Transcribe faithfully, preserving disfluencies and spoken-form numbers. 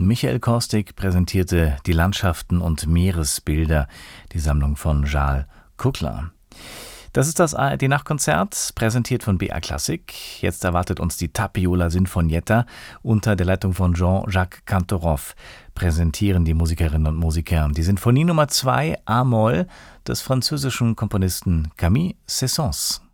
Michael Korstig präsentierte die Landschaften und Meeresbilder, die Sammlung von Charles Kuckler. Das ist das A R D-Nachtkonzert, präsentiert von B R Klassik. Jetzt erwartet uns die Tapiola Sinfonietta unter der Leitung von Jean-Jacques Kantorov. Präsentieren die Musikerinnen und Musiker die Sinfonie Nummer zwei A-Moll des französischen Komponisten Camille Saint-Saëns.